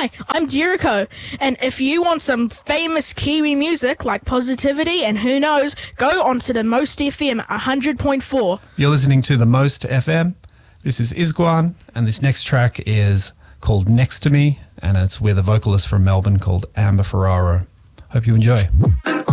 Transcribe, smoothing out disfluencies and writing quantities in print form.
Hi, I'm Jericho, and if you want some famous Kiwi music like Positivity and Who Knows, go onto the Most FM 100.4. You're listening to the Most FM. This is Isguan, and this next track is called Next to Me, and it's with a vocalist from Melbourne called Amber Ferraro. Hope you enjoy.